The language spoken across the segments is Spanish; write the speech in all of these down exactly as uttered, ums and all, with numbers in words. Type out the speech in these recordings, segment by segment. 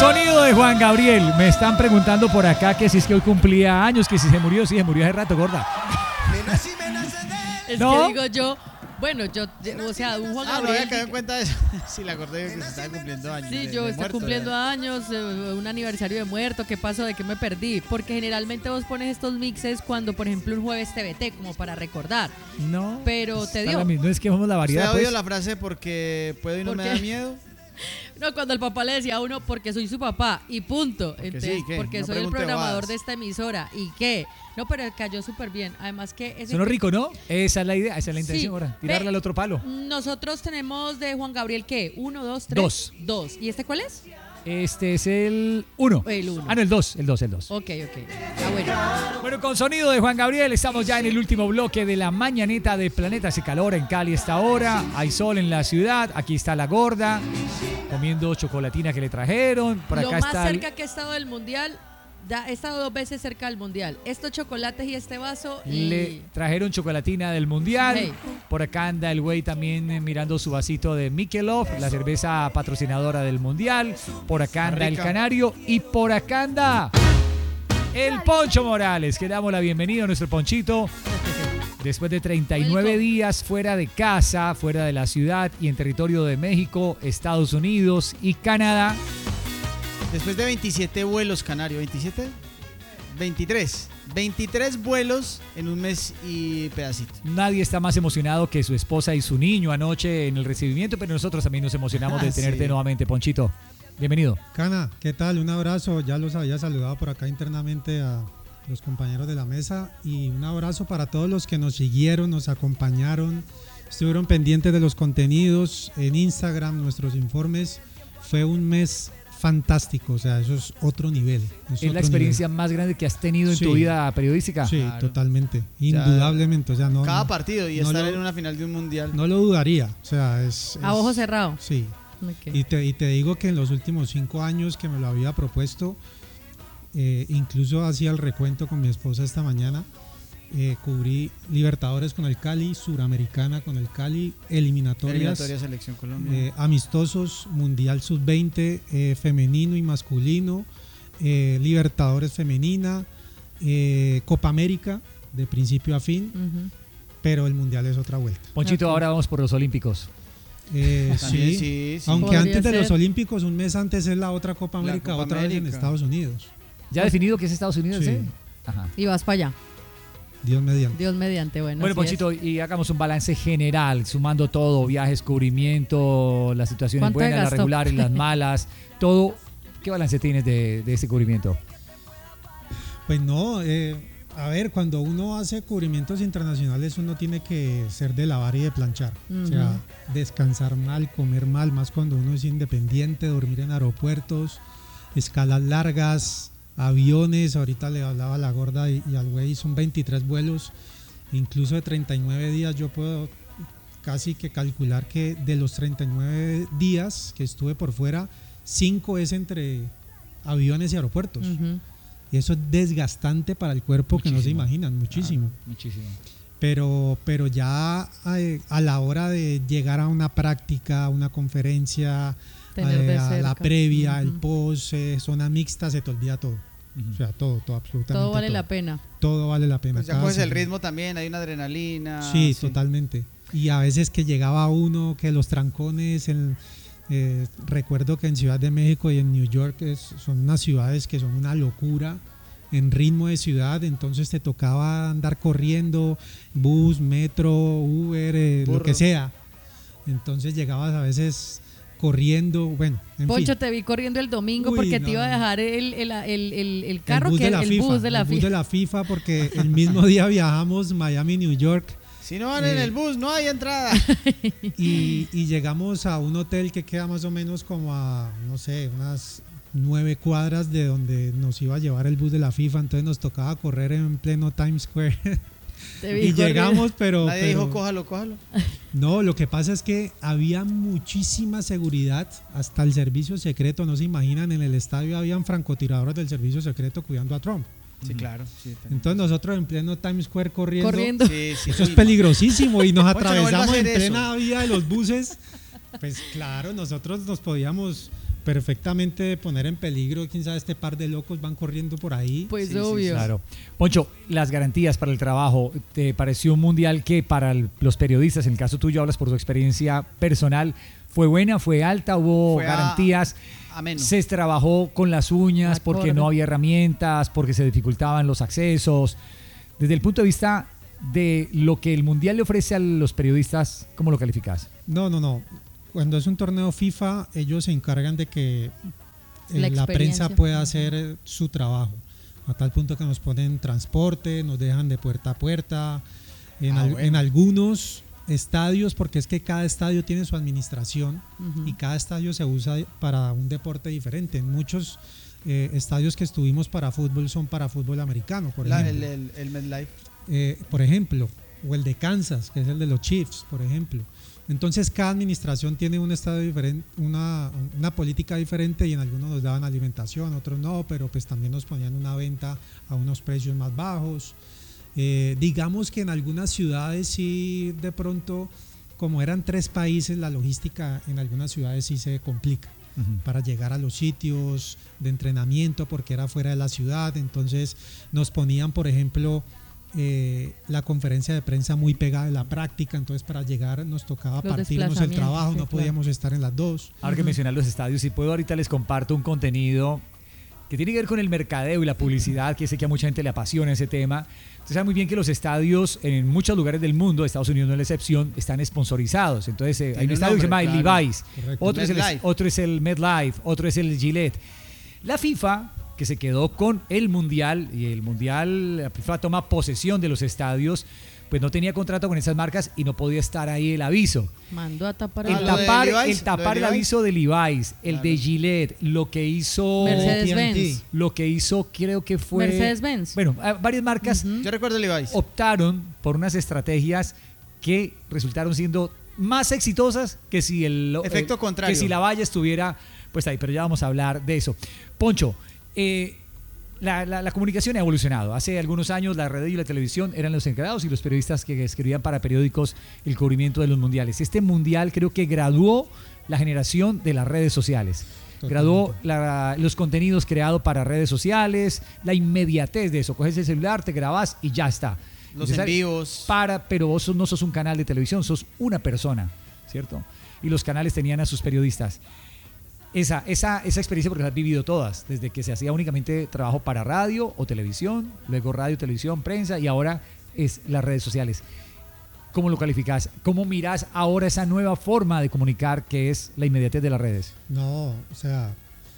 sonido de Juan Gabriel. Me están preguntando por acá que si es que hoy cumplía años, que si se murió, sí, se murió hace rato, gorda. Es ¿No? que digo yo, bueno, yo, o sea, un Juan Ah, no Gabriel. había quedado en cuenta de eso. Sí, la acordé que se estaba cumpliendo años. Sí, de- yo de estoy muerto, cumpliendo ya. años, eh, un aniversario de muerto, ¿qué pasó? ¿De qué me perdí? Porque generalmente vos pones estos mixes cuando, por ejemplo, un jueves T V T, como para recordar. No. Pero te Está dio. la misma, no es que vamos la ¿Usted variedad, ha oído pues. la frase porque puedo y no ¿Por me qué? da miedo? No, cuando el papá le decía a uno, porque soy su papá, y punto. Entonces, sí, ¿qué? porque No soy el pregunte programador bobadas. de esta emisora. ¿Y qué? No, pero cayó súper bien. Además que... ese Sonó que- rico, ¿no? Esa es la idea, esa es la Sí. intención ahora. Tirarle Ve, al otro palo. Nosotros tenemos de Juan Gabriel, ¿qué? ¿Uno, dos, tres? Dos. Dos. ¿Y este cuál es? Este es el uno. El uno. Ah, no, el dos, el dos, el dos. Ok, ok. Ah, bueno. Bueno, con sonido de Juan Gabriel, estamos ya en el último bloque de la mañaneta de Planeta. Hace calor en Cali esta hora, hay sol en la ciudad, aquí está la gorda, comiendo chocolatina que le trajeron, por Lo acá más está el- cerca que he estado del mundial, ya he estado dos veces cerca del mundial. Estos chocolates y este vaso y... le trajeron chocolatina del mundial, Hey. por acá anda el güey también eh, mirando su vasito de Michelob, la cerveza patrocinadora del mundial, por acá anda el rica. Canario y por acá anda el Poncho Morales, que damos la bienvenida a nuestro Ponchito. Después de treinta y nueve Welcome. días fuera de casa, fuera de la ciudad y en territorio de México, Estados Unidos y Canadá. Después de veintisiete vuelos, Canario, ¿veintisiete? veintitrés. veintitrés vuelos en un mes y pedacito. Nadie está más emocionado que su esposa y su niño anoche en el recibimiento, pero nosotros también nos emocionamos de Ah, tenerte sí. nuevamente, Ponchito. Bienvenido. Cana, ¿qué tal? Un abrazo. Ya los había saludado por acá internamente a los compañeros de la mesa y un abrazo para todos los que nos siguieron, nos acompañaron, estuvieron pendientes de los contenidos en Instagram, nuestros informes. Fue un mes fantástico, o sea, eso es otro nivel. ¿Es otro la experiencia más grande que has tenido en Sí. tu vida periodísíca? nivel. Sí, Claro. totalmente, indudablemente. O sea, no, Cada no, partido y no estar lo- en una final de un mundial. no lo dudaría. O sea, es. A es- ojo cerrado. Sí. Ok. Y te, y te digo que en los últimos cinco años que me lo había propuesto, eh, incluso hacía el recuento con mi esposa esta mañana, eh, cubrí Libertadores con el Cali, Suramericana con el Cali, eliminatorias, Eliminatoria Selección Colombia. eh, amistosos, Mundial sub veinte, eh, femenino y masculino, eh, Libertadores femenina, eh, Copa América de principio a fin, Ujú. pero el Mundial es otra vuelta. Ponchito, Ok. ahora vamos por los Olímpicos. Eh, También, sí, sí, sí. aunque Podría antes de ser. los Olímpicos, un mes antes es la otra Copa La América, Copa otra vez en América. Estados Unidos. ¿Ya definido que es Estados Unidos? Sí. ¿eh? Ajá. Y vas para allá. Dios mediante. Dios mediante, bueno. Bueno, así es. Ponchito, y hagamos un balance general, sumando todo, viajes, cubrimiento, las situaciones ¿Cuánto buenas, las gastó? regulares, las malas, todo. ¿Qué balance tienes de, de ese cubrimiento? Pues no, eh, a ver, cuando uno hace cubrimientos internacionales, uno tiene que ser de lavar y de planchar. O sea, Ujú. descansar mal, comer mal, más cuando uno es independiente, dormir en aeropuertos, escalas largas, aviones. Ahorita le hablaba a la gorda y, y al güey, son veintitrés vuelos, incluso de treinta y nueve días. Yo puedo casi que calcular que de los treinta y nueve días que estuve por fuera, cinco es entre aviones y aeropuertos. Ujú. Y eso es desgastante para el cuerpo, que no se Muchísimo. imaginan, muchísimo. Claro, muchísimo. Pero, pero ya eh, a la hora de llegar a una práctica, a una conferencia, Tener de eh, a la cerca. previa, el Ujú. post, eh, zona mixta, se te olvida todo. Ujú. O sea, todo, todo, absolutamente Todo vale todo. la pena. Todo vale la pena. Pues ya cada coges el segundo. ritmo también, hay una adrenalina. Sí, totalmente. Y a veces que llegaba uno, que los trancones, en, eh, recuerdo que en Ciudad de México y en New York es- son unas ciudades que son una locura en ritmo de ciudad, entonces te tocaba andar corriendo, bus, metro, Uber, eh, lo Burro. que sea. Entonces llegabas a veces corriendo, bueno, en Poncho, fin. te vi corriendo el domingo Uy, porque no, te iba a no. dejar el, el, el, el, el El carro, bus que de el, la el FIFA, bus de la el bus FIFA. de la FIFA, porque el mismo día viajamos Miami, New York. Si no van en Eh, el bus, no hay entrada. Y, y llegamos a un hotel que queda más o menos como a, no sé, unas nueve cuadras de donde nos iba a llevar el bus de la FIFA, entonces nos tocaba correr en pleno Times Square. Te vi Y corriendo. llegamos, pero, Nadie pero- dijo, cójalo, cójalo. no, lo que pasa es que había muchísima seguridad, hasta el servicio secreto, no se imaginan, en el estadio habían francotiradores del servicio secreto cuidando a Trump. Sí, claro. Sí, también. Entonces nosotros en pleno Times Square corriendo, Corriendo. Sí, sí, eso es uy, peligrosísimo y nos Poncho, no vuelva a atravesamos en hacer eso. plena vía de los buses. Pues claro, nosotros nos podíamos perfectamente poner en peligro, quién sabe, este par de locos van corriendo por ahí. Pues Sí, sí, obvio. Claro. Poncho, las garantías para el trabajo, ¿te pareció un mundial que para el- los periodistas, en el caso tuyo hablas por tu experiencia personal, fue buena, fue alta, hubo Fue a- garantías? Ameno. Se trabajó con las uñas porque Acorde. no había herramientas, porque se dificultaban los accesos. Desde el punto de vista de lo que el mundial le ofrece a los periodistas, ¿cómo lo calificas? No, no, no. Cuando es un torneo FIFA, ellos se encargan de que eh, La la, prensa experiencia. pueda hacer eh, su trabajo. A tal punto que nos ponen transporte, nos dejan de puerta a puerta. En, Ah, al- bueno. en algunos estadios, porque es que cada estadio tiene su administración Ujú. y cada estadio se usa para un deporte diferente. En muchos eh, estadios que estuvimos para fútbol son para fútbol americano, por La- ejemplo. el, el, el MetLife. Eh, por ejemplo, o el de Kansas, que es el de los Chiefs, por ejemplo. Entonces cada administración tiene un estadio diferente, una, una política diferente, y en algunos nos daban alimentación, otros no, pero pues también nos ponían una venta a unos precios más bajos. Eh, digamos que en algunas ciudades sí, de pronto, como eran tres países, la logística en algunas ciudades sí se complica para llegar a los sitios de entrenamiento porque era fuera de la ciudad. Entonces nos ponían, por ejemplo, eh, la conferencia de prensa muy pegada de la práctica, entonces para llegar nos tocaba Los partirnos el desplazamientos, trabajo, sí, no claro. podíamos estar en las dos. Ahora que mencionan los estadios, si puedo ahorita les comparto un contenido que tiene que ver con el mercadeo y la publicidad, que sé que a mucha gente le apasiona ese tema. Usted sabe muy bien que los estadios en muchos lugares del mundo, Estados Unidos no es la excepción, están sponsorizados. Entonces eh, hay Tiene un un estadio que se llama nombre, el claro. Levi's, Correcto. otro es, el, MetLife. otro es el MetLife, otro es el Gillette. La FIFA, que se quedó con el Mundial, y el Mundial, la FIFA toma posesión de los estadios, pues no tenía contrato con esas marcas y no podía estar ahí el aviso. Mandó a tapar Ah, El el lo de tapar, Levi's, el, tapar lo de el Levi's. aviso de Levi's, el Claro. de Gillette, lo que hizo Mercedes-Benz. lo que hizo creo que fue Mercedes-Benz. bueno, eh, varias marcas Ujú. Yo recuerdo Levi's. optaron por unas estrategias que resultaron siendo más exitosas que si el Efecto eh, contrario. que si la valla estuviera pues ahí, pero ya vamos a hablar de eso. Poncho, eh, la, la- la comunicación ha evolucionado. Hace algunos años la radio y la televisión eran los encargados y los periodistas que escribían para periódicos el cubrimiento de los mundiales. Este mundial creo que graduó la generación de las redes sociales. Totalmente. Graduó la- los contenidos creados para redes sociales, la inmediatez de eso. Coges el celular, te grabas y ya está. Los Necesario- envíos. Para, pero vos no sos un canal de televisión, sos una persona, ¿cierto? Y los canales tenían a sus periodistas. Esa, esa, esa experiencia, porque las has vivido todas, desde que se hacía únicamente trabajo para radio o televisión, luego radio, televisión, prensa, y ahora es las redes sociales. ¿Cómo lo calificás? ¿Cómo mirás ahora esa nueva forma de comunicar que es la inmediatez de las redes? No, o sea,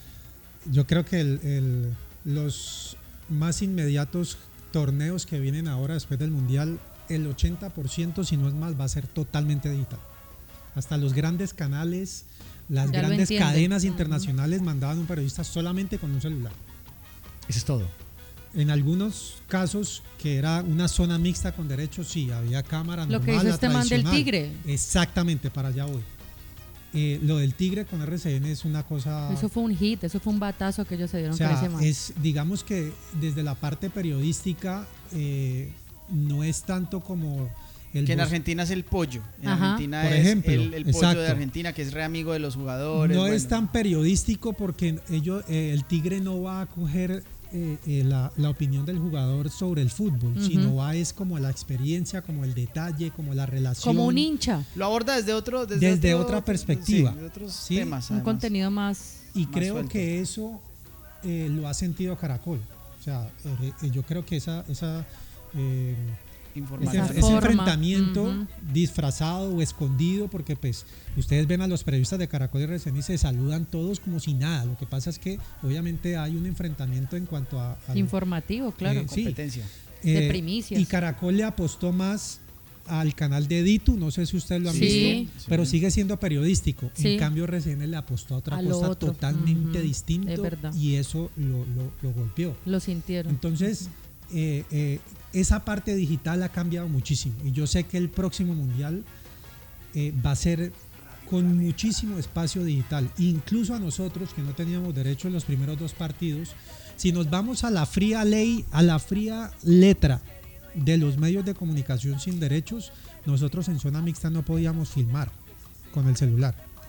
yo creo que el- el- los más inmediatos torneos que vienen ahora después del Mundial, el ochenta por ciento, si no es más, va a ser totalmente digital. Hasta los grandes canales, las Ya lo grandes entienden. cadenas Ujú. internacionales mandaban un periodista solamente con un celular. Eso es todo. En algunos casos, que era una zona mixta con derechos, sí, había cámara Lo normal, que hizo la este man del tradicional. Tigre. Exactamente, para allá voy. Eh, lo del Tigre con R C N es una cosa... Eso fue un hit, eso fue un batazo que ellos se dieron O con sea, ese man. es, digamos que desde la parte periodística eh, no es tanto como el Que en voz- Argentina es el pollo. En Ajá. Argentina Por es ejemplo, el, el pollo exacto. de Argentina, que es re amigo de los jugadores. no bueno. es tan periodístico porque ellos, eh, el Tigre no va a coger eh, eh, la, la opinión del jugador sobre el fútbol, Ujú. sino va es como la experiencia, como el detalle, como la relación. Como un hincha, Lo aborda desde otro. Desde, Desde otro- otra perspectiva. Sí, de otros Sí, temas. un además. contenido más... Y más creo suelto. que eso eh, lo ha sentido Caracol. O sea, eh, eh, yo creo que esa... esa eh, ese, Información. ese forma, enfrentamiento ujú. disfrazado o escondido, porque pues ustedes ven a los periodistas de Caracol y R C N y se saludan todos como si nada. Lo que pasa es que obviamente hay un enfrentamiento en cuanto a... al- Informativo, claro. Eh, sí. Competencia. De primicias. Y Caracol le apostó más al canal de Ditu, no sé si ustedes lo han Sí. visto, Sí. pero sigue siendo periodístico. Sí. En cambio R C N le apostó a otra A lo cosa otro. totalmente Ujú. distinto Es verdad. y eso lo, lo- lo golpeó. Lo sintieron. Entonces, eh, eh, esa parte digital ha cambiado muchísimo y yo sé que el próximo mundial eh, va a ser con muchísimo espacio digital, incluso a nosotros que no teníamos derecho en los primeros dos partidos. Si nos vamos a la fría ley, a la fría letra de los medios de comunicación sin derechos, nosotros en zona mixta no podíamos filmar con el celular.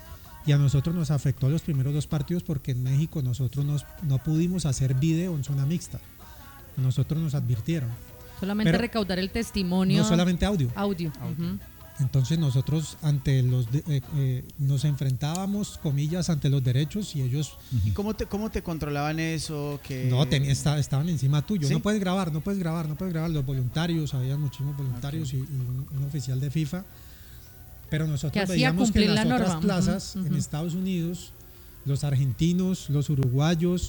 y a nosotros nos afectó los primeros dos partidos porque en México nosotros nos, no pudimos hacer video en zona mixta. Nosotros nos advirtieron. Solamente Pero recaudar el testimonio. No solamente audio. Audio. Ujú. Entonces nosotros ante los de- eh, eh, nos enfrentábamos, comillas, ante los derechos y ellos ¿Y cómo te, cómo te controlaban eso? Que... no tenía, esta- estaban encima tuyo. ¿Sí? No puedes grabar, no puedes grabar, no puedes grabar. Los voluntarios, había muchísimos voluntarios y, y un, un oficial de FIFA. Pero Que nosotros hacía veíamos que cumplir en las la otras norma. plazas, Ujú, en ujú. Estados Unidos, los argentinos, los uruguayos,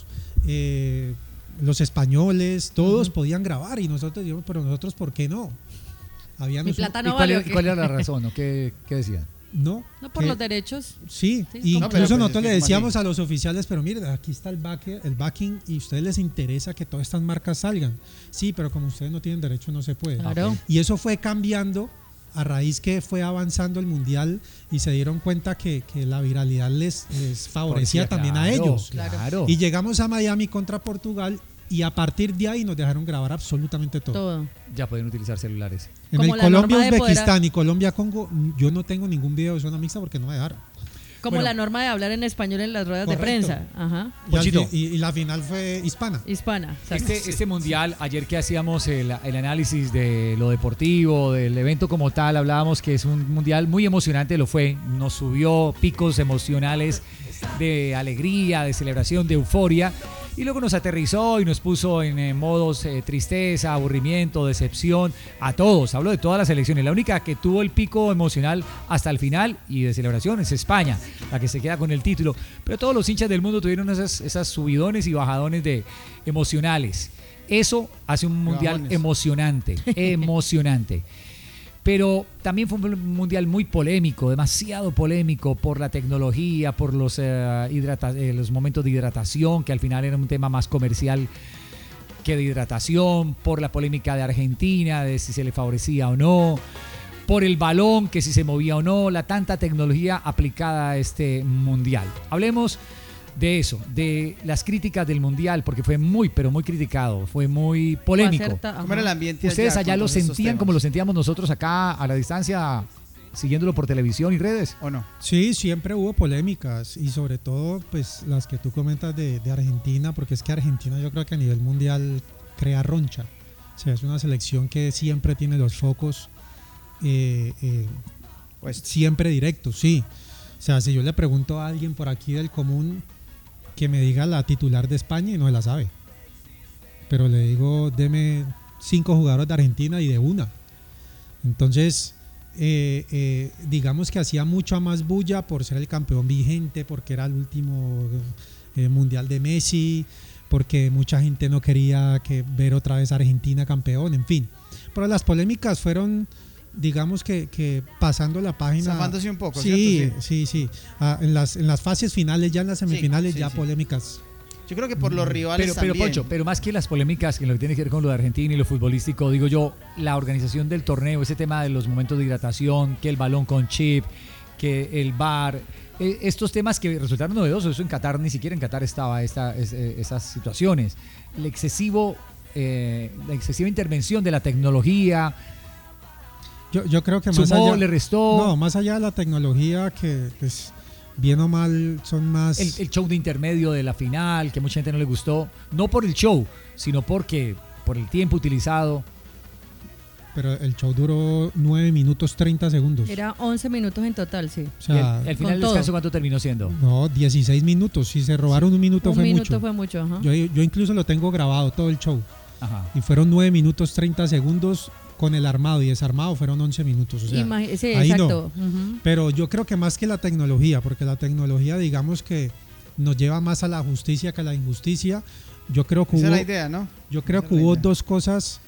eh, los españoles, todos Ujú. podían grabar y nosotros dijimos, pero nosotros, ¿por qué no? Habíamos Mi un- plata ¿Y no cuál, vale. era, ¿o qué? cuál era la razón? ¿O qué, qué decían? No, No, por que- los derechos. Sí, Sí, y como- No, pero incluso pues nosotros es que le como decíamos así. a los oficiales, pero mire, aquí está el, back, el backing y a ustedes les interesa que todas estas marcas salgan. Sí, pero como ustedes no tienen derecho no se puede. Claro. Y eso fue cambiando a raíz que fue avanzando el mundial y se dieron cuenta que, que la viralidad les, les favorecía Porque, también a claro, ellos. Claro. Y llegamos a Miami contra Portugal y a partir de ahí nos dejaron grabar absolutamente todo. Todo. Ya pueden utilizar celulares. En Como el la norma de Colombia-Uzbekistán poder- y Colombia-Congo, yo no tengo ningún video de zona mixta porque no me dejaron. Como Bueno. la norma de hablar en español en las ruedas Correcto. de prensa. Ajá. Y, al Pochito. fi- y- y la final fue hispana. Hispana. exacto. Este, este mundial, ayer que hacíamos el, el análisis de lo deportivo, del evento como tal, hablábamos que es un mundial muy emocionante, lo fue, nos subió picos emocionales de alegría, de celebración, de euforia, y luego nos aterrizó y nos puso en eh, modos eh, tristeza, aburrimiento, decepción, a todos, hablo de todas las selecciones. La única que tuvo el pico emocional hasta el final y de celebración es España, la que se queda con el título, pero todos los hinchas del mundo tuvieron esas, esas subidones y bajadones de emocionales. Eso hace un mundial Bajones. emocionante, emocionante. Pero también fue un mundial muy polémico, demasiado polémico por la tecnología, por los, eh, hidrata- eh, los momentos de hidratación, que al final era un tema más comercial que de hidratación, por la polémica de Argentina, de si se le favorecía o no, por el balón, que si se movía o no, la tanta tecnología aplicada a este mundial. Hablemos de eso, de las críticas del mundial, porque fue muy, pero muy criticado, fue muy polémico. Acerta- ¿Cómo era el ajá. ambiente ¿Ustedes allá allá con lo todos estos sentían temas? como lo sentíamos nosotros acá a la distancia, siguiéndolo por televisión y redes? ¿O no? Sí, siempre hubo polémicas y sobre todo pues las que tú comentas de, de Argentina, porque es que Argentina yo creo que a nivel mundial crea roncha. O sea, es una selección que siempre tiene los focos eh, eh, Pues siempre directos, sí. O sea, si yo le pregunto a alguien por aquí del común que me diga la titular de España y no se la sabe. Pero le digo, deme cinco jugadores de Argentina y de una. Entonces, eh, eh, digamos que hacía mucha más bulla por ser el campeón vigente, porque era el último eh, mundial de Messi, porque mucha gente no quería que ver otra vez a Argentina campeón, en fin. Pero las polémicas fueron, digamos que, que pasando la página. zafándose un poco, Sí, ¿cierto? sí, sí. Ah, en, las, en las fases finales, ya en las semifinales, sí, ya sí. polémicas. Yo creo que por los rivales Pero, pero también. Poncho, pero más que las polémicas en lo que tiene que ver con lo de Argentina y lo futbolístico, digo yo, la organización del torneo, ese tema de los momentos de hidratación, que el balón con chip, que el V A R, eh, estos temas que resultaron novedosos, eso en Qatar, ni siquiera en Qatar estaba esta, es- eh, esas situaciones. El excesivo, eh, la excesiva intervención de la tecnología, Yo, yo creo que más sumó, allá, le restó, no, más allá de la tecnología, que pues bien o mal son más. el, el show de intermedio de la final, que mucha gente no le gustó, no por el show, sino porque por el tiempo utilizado. Pero el show duró nueve minutos treinta segundos. Era once minutos en total, sí. O Y sea, el, el final con del todo. descanso, ¿cuánto terminó siendo? no, dieciséis minutos. Si se robaron un minuto Un fue minuto mucho. fue mucho, ajá. Yo, yo incluso lo tengo grabado todo el show. Ajá. Y fueron nueve minutos treinta segundos con el armado y desarmado fueron once minutos. O sea, Imagi- sí, ahí exacto. Ujú. Pero yo creo que más que la tecnología, porque la tecnología digamos que nos lleva más a la justicia que a la injusticia. Yo creo que Esa es hubo, la idea, ¿no? yo creo Esa que es la hubo idea. dos cosas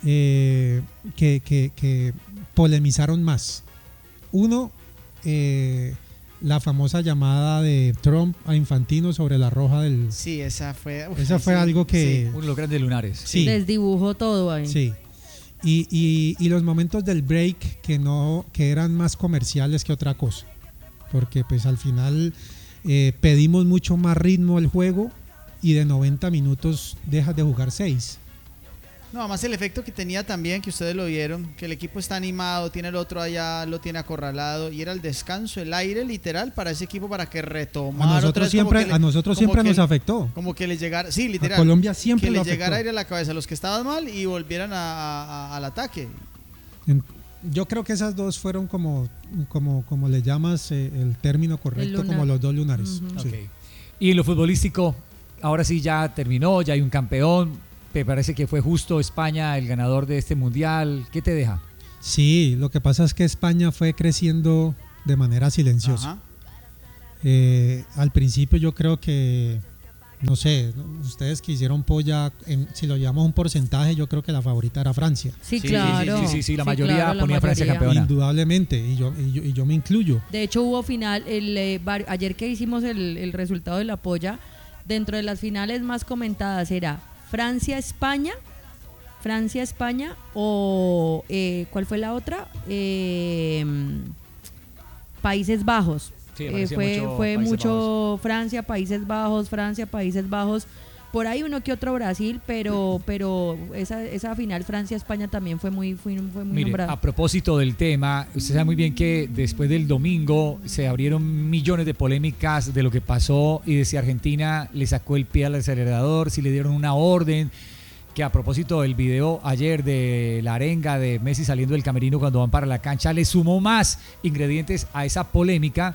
eh, que, que- que polemizaron más. Uno, eh, la famosa llamada de Trump a Infantino sobre la roja del... Sí, esa fue. uf, Esa fue sí, algo que... Uno de los grandes lunares. Sí. Desdibujó todo ahí. Sí. Y, y- y los momentos del break que no que eran más comerciales que otra cosa. Porque pues al final eh, pedimos mucho más ritmo al juego y de noventa minutos dejas de jugar seis. No, además el efecto que tenía también, que ustedes lo vieron, que el equipo está animado, tiene el otro allá, lo tiene acorralado, y era el descanso, el aire literal para ese equipo para que retomara. A nosotros otra vez, siempre, le, a nosotros siempre nos le, afectó. Como que les llegara, sí, literal. A Colombia siempre que lo les afectó. llegara aire a la cabeza a los que estaban mal y volvieran a, a, al ataque. En, yo creo que esas dos fueron como, como, como le llamas eh, el término correcto, como los dos lunares. Uh-huh. Sí. Okay. Y en lo futbolístico, ahora sí ya terminó, ya hay un campeón. ¿Te parece que fue justo España el ganador de este mundial? ¿Qué te deja? Sí, lo que pasa es que España fue creciendo de manera silenciosa. Eh, al principio yo creo que, no sé, ustedes que hicieron polla, en, si lo llamamos un porcentaje, yo creo que la favorita era Francia. Sí, Sí, claro. sí, sí, sí, la Sí, mayoría claro, la ponía a Francia mayoría. campeona. Indudablemente, y yo, y yo, y yo me incluyo. De hecho, hubo final, el, eh, var- ayer que hicimos el, el resultado de la polla, dentro de las finales más comentadas era Francia-España, Francia-España o eh, ¿cuál fue la otra? Eh, Países Bajos. Sí, Eh, aparecía fue mucho fue Países mucho Francia, Países Bajos, Francia, Países Bajos. Por ahí uno que otro Brasil, pero pero esa, esa final Francia-España también fue muy, fue, fue muy Mire, nombrada. a propósito del tema, usted sabe muy bien que después del domingo se abrieron millones de polémicas de lo que pasó y de si Argentina le sacó el pie al acelerador, si le dieron una orden, que a propósito del video ayer de la arenga de Messi saliendo del camerino cuando van para la cancha, le sumó más ingredientes a esa polémica.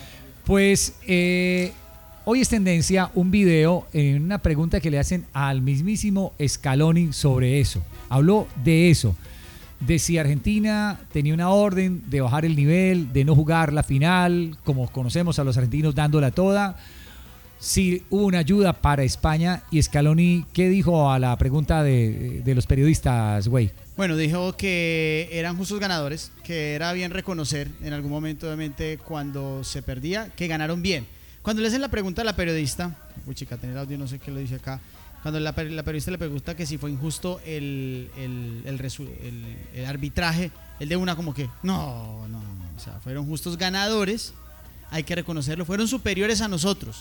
Pues eh, hoy es tendencia un video en una pregunta que le hacen al mismísimo Scaloni sobre eso. Habló de eso, de si Argentina tenía una orden de bajar el nivel, de no jugar la final, como conocemos a los argentinos dándola toda. Si hubo una ayuda para España. Y Scaloni, ¿qué dijo a la pregunta de, de los periodistas, güey? Bueno, dijo que eran justos ganadores, que era bien reconocer en algún momento, obviamente, cuando se perdía, que ganaron bien. Cuando le hacen la pregunta a la periodista, uy chica, tener el audio, no sé qué lo dice acá, cuando la, la periodista le pregunta que si fue injusto el, el, el, resu, el, el arbitraje, él de una como que, no, no, o sea, fueron justos ganadores, hay que reconocerlo, fueron superiores a nosotros.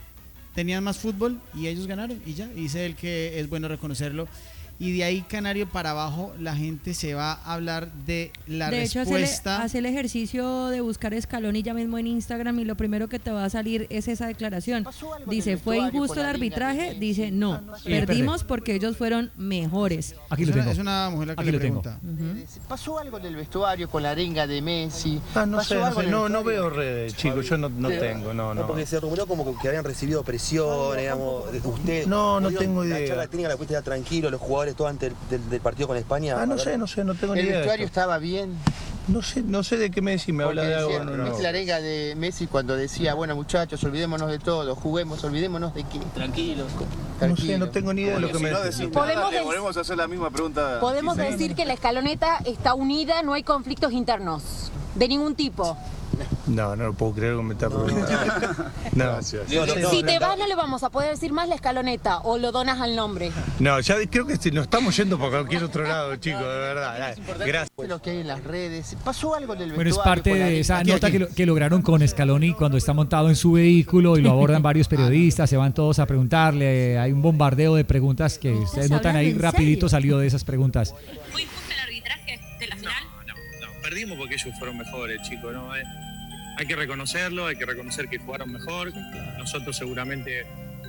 Tenían más fútbol y ellos ganaron y ya, dice él que es bueno reconocerlo. Y de ahí, Canario, para abajo, la gente se va a hablar de la de hecho, respuesta. hace el, hace el ejercicio de buscar Scaloni ya mismo en Instagram y lo primero que te va a salir es esa declaración. Dice, ¿fue injusto el arbitraje? Dice, no, perdimos porque ellos fueron mejores. Aquí es, lo una, tengo. es una mujer la que Aquí le lo tengo. pregunta. Uh-huh. ¿Pasó algo en el vestuario con la arenga de Messi? Ah, no ¿Pasó sé, no algo sé, en el no, no vestuario? veo redes, chicos, yo no, no tengo, no, no. Porque se rumoró como que habían recibido presión, digamos, de usted. No, no ¿Pudieron tengo La idea. charla técnica la pudiste dar tranquilo, los jugadores todo antes del, del- del partido con España. Ah, no A ver. sé, no sé, no tengo ni ¿El idea. de vestuario esto. estaba bien? No sé, no sé de qué Messi me habla Porque de algo. decía, No, no. ¿viste la arenga de Messi cuando decía, bueno muchachos, olvidémonos de todo, juguemos, olvidémonos de qué? Tranquilos. No sé, no tengo ni idea de lo que me decís. Podemos, Le dec- volvemos a hacer la misma pregunta. podemos decir que la escaloneta está unida, no hay conflictos internos, de ningún tipo. No, no lo puedo creer que me está preguntando. No, Gracias. No, no, no, Si te no, vas no le vamos a poder decir más la escaloneta o lo donas al nombre. no, ya creo que nos estamos yendo para cualquier otro lado, chicos, de verdad. Gracias. Lo que hay en las redes. ¿Pasó algo en el Bueno, es vestuario parte con la de arenga? esa Aquí, nota aquí. que, lo- que lograron con Scaloni cuando está montado en su vehículo y lo abordan varios periodistas, se van todos a preguntarle, hay un bombardeo de preguntas que ustedes notan ahí, hablando en rapidito serio? salió de esas preguntas. ¿Fue injusto el arbitraje de la final? No, no, no. Perdimos porque ellos fueron mejores, chicos. ¿no? Eh, hay que reconocerlo, hay que reconocer que jugaron mejor. Nosotros seguramente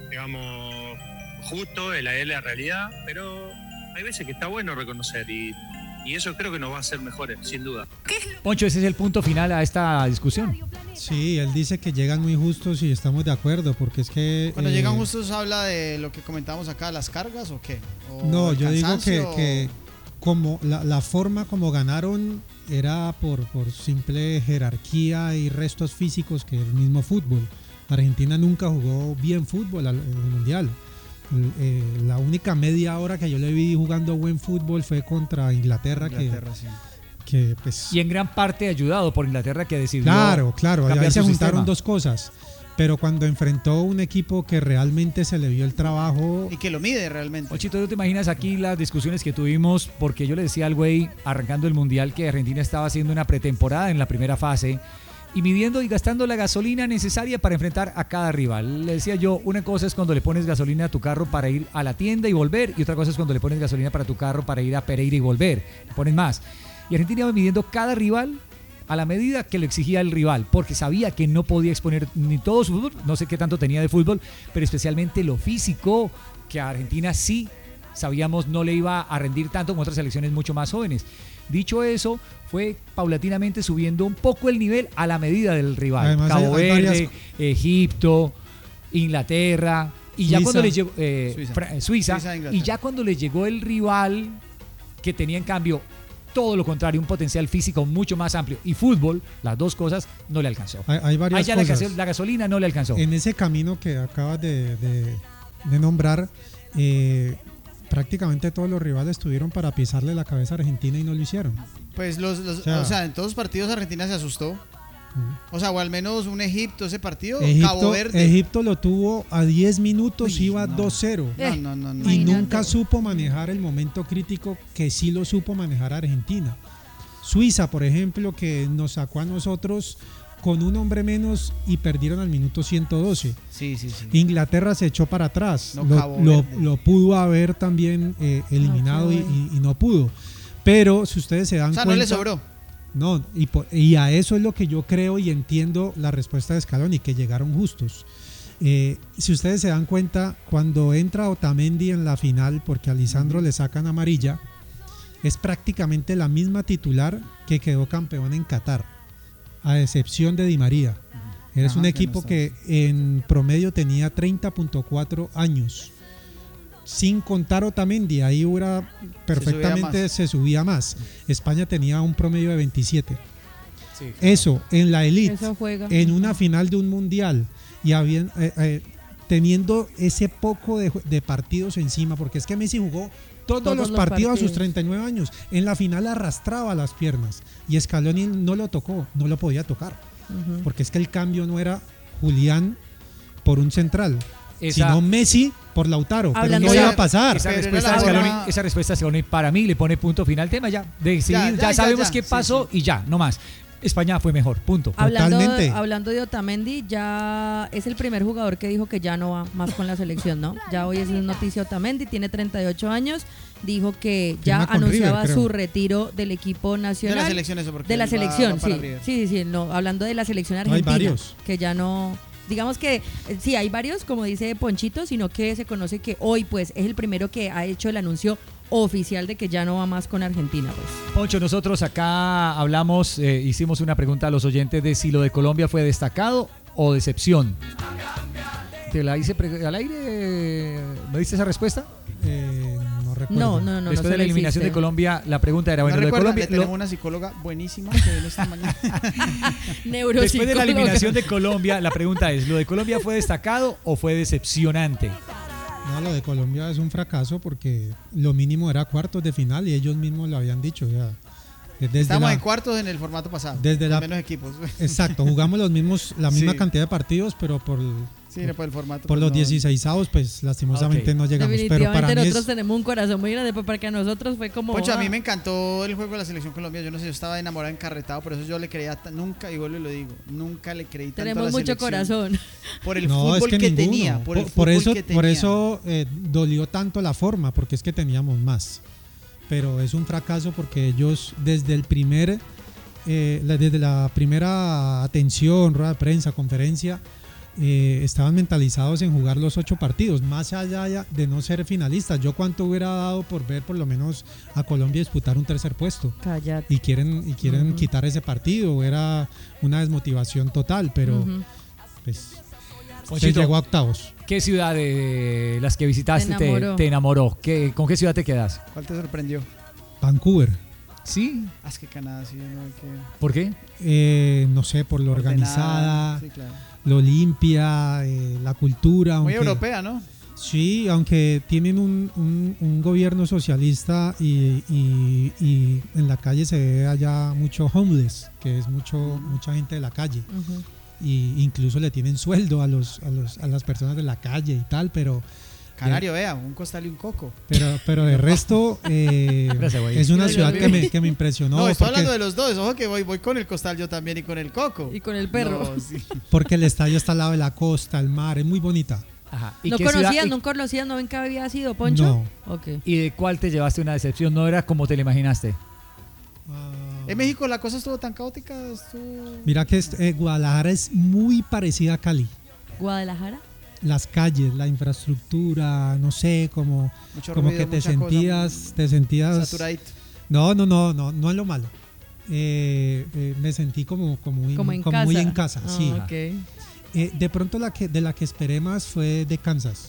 digamos justo, es la, es la realidad, pero hay veces que está bueno reconocer y, y eso creo que nos va a hacer mejores, sin duda. Poncho, ese es el punto final a esta discusión. Sí, él dice que llegan muy justos y estamos de acuerdo, porque es que... Cuando eh, llegan justos, ¿habla de lo que comentamos acá, las cargas o qué? ¿O No, el yo digo que, cansancio? que como la, la forma como ganaron era por, por simple jerarquía y restos físicos que el mismo fútbol. Argentina nunca jugó bien fútbol al- en el Mundial. El- eh, la única media hora que yo le vi jugando buen fútbol fue contra Inglaterra, Inglaterra, sí. que, que pues... Y en gran parte ayudado por Inglaterra, que decidió Claro, claro, cambiar ahí se su juntaron sistema. dos cosas. Pero cuando enfrentó un equipo que realmente se le vio el trabajo... Y que lo mide realmente. Ochito, ¿tú te imaginas aquí las discusiones que tuvimos? Porque yo le decía al güey, arrancando el Mundial, que Argentina estaba haciendo una pretemporada en la primera fase y midiendo y gastando la gasolina necesaria para enfrentar a cada rival. Le decía yo, una cosa es cuando le pones gasolina a tu carro para ir a la tienda y volver, y otra cosa es cuando le pones gasolina para tu carro para ir a Pereira y volver. Le pones más. Y Argentina iba midiendo cada rival a la medida que lo exigía el rival, porque sabía que no podía exponer ni todo su fútbol, no sé qué tanto tenía de fútbol, pero especialmente lo físico, que a Argentina sí sabíamos no le iba a rendir tanto como otras selecciones mucho más jóvenes. Dicho eso, fue paulatinamente subiendo un poco el nivel a la medida del rival. Además, Cabo hay- hay Verde, varias- Egipto, Inglaterra, y ya Suiza. cuando le llegó eh, Suiza. Fra- Suiza, Suiza, Inglaterra. y ya cuando le llegó el rival que tenía en cambio todo lo contrario, un potencial físico mucho más amplio y fútbol, las dos cosas no le alcanzó. Hay, hay varias Ahí ya la, cosas. gaso- la gasolina no le alcanzó. En ese camino que acabas de, de- de nombrar, eh, prácticamente todos los rivales tuvieron para pisarle la cabeza a Argentina y no lo hicieron. Pues los, los- O sea- o sea, en todos los partidos Argentina se asustó. O sea, o al menos un Egipto, ese partido, Cabo Egipto, Verde. Egipto lo tuvo a diez minutos, Uy, iba no. dos cero. No, no, no, no. Y Imagínate. nunca supo manejar el momento crítico que sí lo supo manejar Argentina. Suiza, por ejemplo, que nos sacó a nosotros con un hombre menos y perdieron al minuto ciento doce. Sí, sí, sí. Inglaterra se echó para atrás, No, lo, Cabo lo- Verde. lo pudo haber también eh, eliminado y, y- y no pudo. Pero si ustedes se dan O sea, cuenta... no le sobró. No, y, po- y a eso es lo que yo creo y entiendo la respuesta de Scaloni, que llegaron justos. Eh, si ustedes se dan cuenta, cuando entra Otamendi en la final, porque a Lisandro le sacan amarilla, es prácticamente la misma titular que quedó campeón en Qatar, a excepción de Di María. Eres Ajá, un que equipo no que en promedio tenía treinta punto cuatro años. Sin contar Otamendi, ahí hubiera perfectamente más. se subía más. España tenía un promedio de veintisiete. Eso, en la elite, Eso juega. en una final de un mundial, y habían, eh, eh, teniendo ese poco de, de partidos encima, porque es que Messi jugó todos, Todos los, los partidos, a sus partidos. treinta y nueve años. En la final arrastraba las piernas y Scaloni no lo tocó, no lo podía tocar, Ujú. porque es que el cambio no era Julián por un central, Esa- sino Messi por Lautaro, pero Hablando no de- iba a pasar. Esa Pero era respuesta, la de Scaloni, hora- esa respuesta de Scaloni para mí le pone punto final al tema ya. Decidir, Ya, ya, ya, ya, sabemos ya. qué Sí, pasó y ya, no más. España fue mejor, punto. Hablando, Totalmente. hablando de Otamendi, ya es el primer jugador que dijo que ya no va más con la selección, ¿no? Ya hoy es noticia Otamendi, tiene treinta y ocho años, dijo que ya Firma con anunciaba River, creo. su retiro del equipo nacional. De la selección eso, porque De la él va- selección, va para sí. River. Sí, sí, sí, no, hablando de la selección No, hay argentina, varios. que ya no, digamos que eh, sí, hay varios, como dice Ponchito, sino que se conoce que hoy pues es el primero que ha hecho el anuncio oficial de que ya no va más con Argentina, pues. Poncho, nosotros acá hablamos, eh, hicimos una pregunta a los oyentes de si lo de Colombia fue destacado o decepción. ¿Te la hice pre- al aire? ¿Me diste esa respuesta? Eh, no recuerdo. No, no, no. Después no se de la lo eliminación hiciste. de Colombia, la pregunta era, bueno, no lo de recuerda, Colombia... le tenemos lo- una psicóloga buenísima que viene esta mañana. Después de la Neuropsicóloga. eliminación de Colombia, la pregunta es, ¿lo de Colombia fue destacado o fue decepcionante? No, lo de Colombia es un fracaso porque lo mínimo era cuartos de final y ellos mismos lo habían dicho. Ya. Desde Estamos la- en cuartos en el formato pasado. Desde con la- menos equipos. Exacto, jugamos los mismos, la misma Sí. cantidad de partidos, pero por, Sí, no, por el formato. por pues los no. dieciseisavos, pues lastimosamente Ok. no llegamos. Pero Definitivamente para mí nosotros es, tenemos un corazón muy grande, pero para que a nosotros fue como... Poncho, a mí ah, me encantó el juego de la selección Colombia. Yo no sé, yo estaba enamorado, encarretado, por eso yo le creía ta- nunca, y vuelvo y lo digo, nunca le creí tanto a tenemos la mucho selección. corazón. Por el no, es fútbol que, que, ninguno. tenía. Por, el Por- por fútbol eso, que por tenía. eso eh, dolió tanto la forma, porque es que teníamos más. Pero es un fracaso porque ellos desde el primer, eh, la- desde la primera atención, rueda de prensa, conferencia, eh, estaban mentalizados en jugar los ocho partidos, más allá ya de no ser finalistas. Yo cuánto hubiera dado por ver por lo menos a Colombia disputar un tercer puesto. Cállate. Y quieren, y quieren Ujú. quitar ese partido, era una desmotivación total, pero Ujú. pues se Ponchito, llegó a octavos. ¿qué ciudad de las que visitaste Te te enamoró. te enamoró? ¿Qué- ¿Con qué ciudad te quedas? ¿Cuál te sorprendió? Vancouver, ¿Sí? Ah, es que Canadá, sí, no hay que. ¿Por qué? eh, no sé, por lo ordenada. organizada, Sí, claro. lo limpia, eh, la cultura. Muy aunque- europea, ¿no? Sí, aunque tienen un, un- un gobierno socialista y, y- y en la calle se ve allá mucho homeless, que es mucho mucha gente de la calle. Ujú. Y incluso le tienen sueldo a los, a los a las personas de la calle y tal, pero Canario, vea, un costal y un coco. Pero, pero de resto, eh, es una ciudad que me, que me impresionó. No, estoy porque, hablando de los dos. Ojo que voy, voy con el costal yo también y con el coco. Y con el perro. No, sí. porque el estadio está al lado de la costa, el mar, es muy bonita. Ajá. ¿Y ¿No qué conocías, ciudad- y- no conocías, no ven que había sido, Poncho? No. Ok. ¿Y de cuál te llevaste una decepción? ¿No era como te la imaginaste? En México la cosa estuvo tan caótica. Estuvo... Mira que es- eh, Guadalajara es muy parecida a Cali. ¿Guadalajara? Las calles, la infraestructura, no sé, como, Mucho como ruido, que te mucha cosa, sentías, te sentías. saturadito. No, no, no, no, no es lo malo. Eh, eh, me sentí como, como, muy, Como en como casa. muy en casa, Ah, sí. ok. Eh, de pronto la que de la que esperé más fue de Kansas.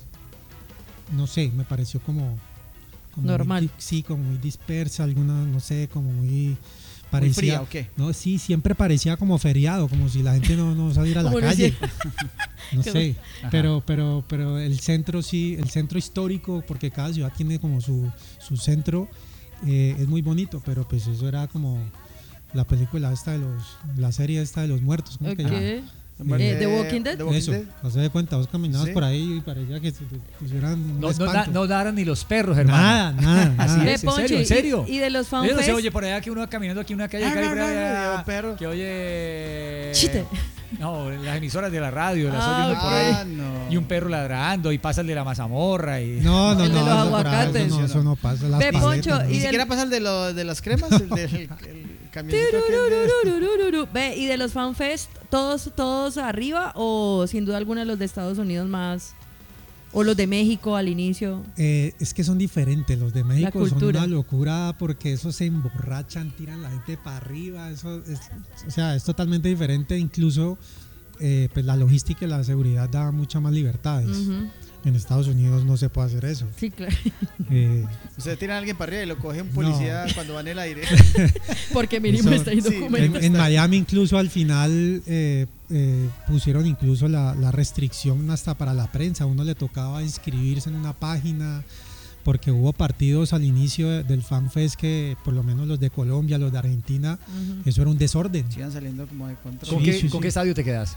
No sé, me pareció como, como Normal. muy di- sí, como muy dispersa, alguna, no sé, como muy parecía. fría, ¿o qué? No, sí, siempre parecía como feriado, como si la gente no, no saliera a la Como no calle. hiciera- No Qué sé, Ajá. pero, pero, pero el centro sí, el centro histórico, porque cada ciudad tiene como su, su centro, eh, es muy bonito, pero pues eso era como la película esta de los, la serie esta de los muertos, ¿cómo Ok. que llama? Eh, ¿The Walking Dead? The Walking Eso, Dead. no se de cuenta, vos caminabas Sí. por ahí y parecía que te te pusieran un No, no, da- espanto. no daran ni los perros, hermano. Nada, nada, Así nada. Ve, es, en Poncho, serio, en y- serio. Y, de los Yo no se fanfest. oye por allá que uno va caminando aquí en una calle, Ah, calle por no, no, allá, no, un perro. que oye... Chiste. No, las emisoras de la radio, las Ah, oye uno por ahí. Ah, no. Y un perro ladrando y pasa el de la mazamorra y... No, no, El de no, los eso, por ahí, aguacates. eso no, eso no pasa. Las Ve, paletas, Poncho, ¿no? y Ni del- siquiera pasa el de, lo, de las cremas, el del el, camioncito aquel de- Turururururururu. Ve, y de los fanfest, ¿todos, todos arriba o sin duda alguna los de Estados Unidos más? ¿O los de México al inicio? Eh, es que son diferentes, los de México son cultura. una locura porque esos se emborrachan, tiran la gente para arriba, eso es, o sea, es totalmente diferente, incluso eh, pues la logística y la seguridad da muchas más libertades. Ujú. En Estados Unidos no se puede hacer eso. Sí, claro. Eh, Usted tira a alguien para arriba y lo coge un policía cuando va en el aire. Porque mínimo Eso- está sí, en, indocumentado. en Miami incluso al final eh, eh, pusieron incluso la, la restricción hasta para la prensa, uno le tocaba inscribirse en una página porque hubo partidos al inicio de- del FanFest que por lo menos los de Colombia, los de Argentina, Ujú. eso era un desorden. Sigan saliendo como de control. ¿Con, Sí, qué, sí, ¿con sí. qué estadio te quedas?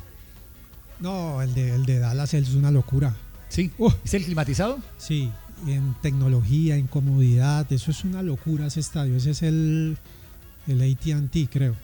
No, el de, el de Dallas es una locura. Sí. Uh. ¿Es el climatizado? Sí, en tecnología, en comodidad, eso es una locura ese estadio. Ese es el, el A T and T, creo.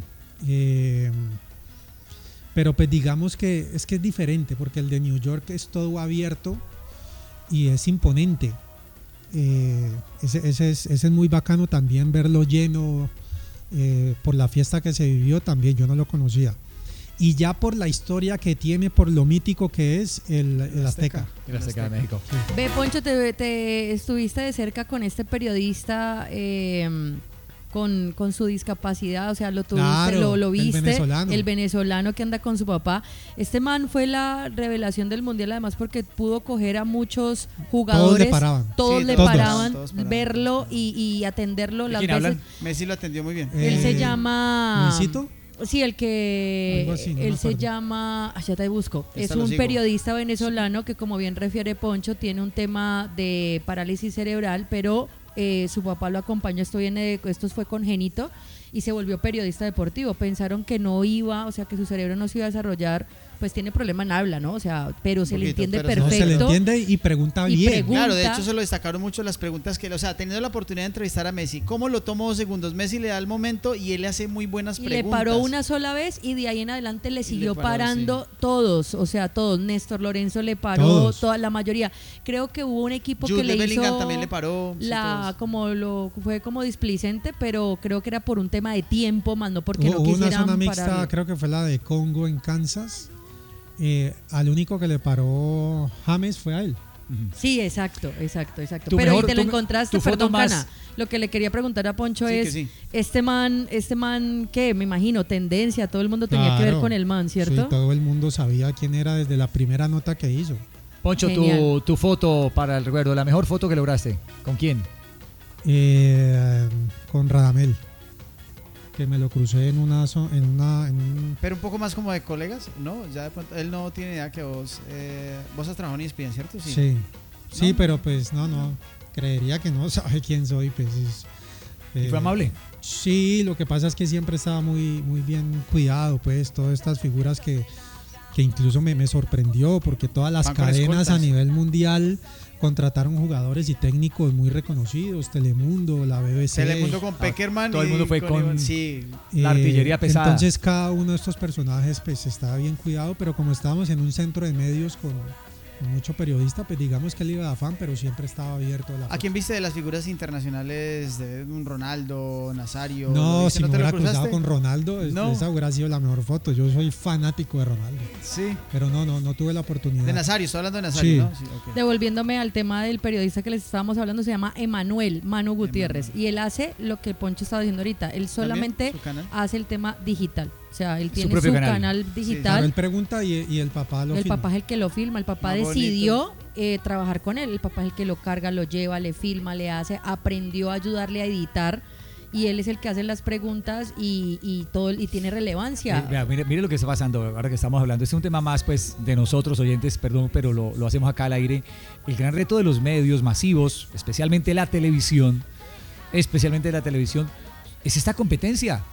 Eh, pero pues digamos que es que es diferente porque el de New York es todo abierto y es imponente. Eh, ese, ese es, ese es muy bacano también verlo lleno eh, por la fiesta que se vivió también, yo no lo conocía. Y ya por la historia que tiene, por lo mítico que es el, el Azteca. El Azteca de México. Ve, Poncho, te, te estuviste de cerca con este periodista eh, con, con su discapacidad, o sea, lo tuviste, Claro, lo, lo el viste, venezolano. el venezolano que anda con su papá. Este man fue la revelación del mundial, además porque pudo coger a muchos jugadores, paraban. todos Sí, le todos. paraban, Todos paraban. verlo y, y atenderlo ¿De las quién veces. hablan? Messi lo atendió muy bien. Él se Eh, llama ¿Luisito? Sí, el que Algo así, no me él se acuerdo. llama, ah, ya te busco. Esta Es lo un sigo. periodista venezolano que, como bien refiere Poncho, tiene un tema de parálisis cerebral, pero eh, su papá lo acompañó. Esto viene de- esto fue congénito y se volvió periodista deportivo. Pensaron que no iba, o sea, que su cerebro no se iba a desarrollar, pues tiene problema en habla, ¿no? O sea, pero se le poquito, entiende pero sí. No, perfecto. se le entiende y pregunta Y bien. pregunta. Claro, de hecho se lo destacaron mucho las preguntas que, o sea, teniendo la oportunidad de entrevistar a Messi, ¿cómo lo tomó dos segundos? Messi le da el momento y él le hace muy buenas Y le preguntas. paró una sola vez y de ahí en adelante le siguió paró, parando todos, o sea, todos. Néstor Lorenzo le paró, Todos. toda la mayoría. Creo que hubo un equipo Jude que le Bellingham hizo también le paró. sí, la todos. como lo fue como displicente, pero creo que era por un tema de tiempo, más no porque Hubo no hubo una quisieran zona mixta, pararlo. creo que fue la de Congo en Kansas. Eh, al único que le paró James fue a él. Sí, exacto, exacto, exacto. Tu Pero mejor- ahí te lo tu- encontraste, tu foto perdón, más- Cana. Lo que le quería preguntar a Poncho Sí, que es, sí. este man, este man, ¿qué? Me imagino, tendencia, todo el mundo tenía que ver Claro. con el man, ¿cierto? Sí, todo el mundo sabía quién era desde la primera nota que hizo. Poncho, tu, Genial. tu foto para el recuerdo, la mejor foto que lograste. ¿Con quién? Eh, con Radamel, que me lo crucé en una zo- en una en un- Pero un poco más como de colegas, ¿no? Ya de pronto, él no tiene idea que vos, eh, vos has trabajado en E S P N, ¿cierto? sí, sí, ¿No? pero pues no, no, creería que no sabe quién soy, pues es, ¿Y eh, fue amable? Sí, lo que pasa es que siempre estaba muy muy bien cuidado, pues todas estas figuras que que incluso me, me sorprendió porque todas las Van con cadenas escoltas. a nivel mundial contrataron jugadores y técnicos muy reconocidos, Telemundo, la B B C. Telemundo con Peckerman. todo el y mundo fue con- Iván- sí. La artillería pesada. Entonces cada uno de estos personajes pues estaba bien cuidado, pero como estábamos en un centro de medios con, con mucho periodista, pues digamos que él iba de afán, pero siempre estaba abierto. La ¿A quién viste de las figuras internacionales de un Ronaldo, Nazario? ¿Lo No, viste? si me te lo hubiera cruzado cruzaste? con Ronaldo, es- No. esa hubiera sido la mejor foto. Yo soy fanático de Ronaldo. Sí. Pero no, no, no tuve la oportunidad. De Nazario, estoy hablando de Nazario, Sí. ¿no? Sí, ok. Devolviéndome al tema del periodista que les estábamos hablando, se llama Emanuel Manu Gutiérrez y él hace lo que Poncho estaba diciendo ahorita, él solamente ¿Su canal? hace el tema digital, o sea, él Su tiene su, propio canal. canal, Claro, digital, él pregunta y, y el papá lo el filma. papá es el que lo filma, el papá Más decidió eh, trabajar con él, el papá es el que lo carga, lo lleva, le filma, le hace, aprendió a ayudarle a editar y él es el que hace las preguntas y, y todo y tiene relevancia. Eh, vea, mire, mire lo que está pasando ahora que estamos hablando. Este es un tema más pues de nosotros, oyentes, perdón, pero lo, lo hacemos acá al aire. El gran reto de los medios masivos, especialmente la televisión, especialmente la televisión, es esta competencia.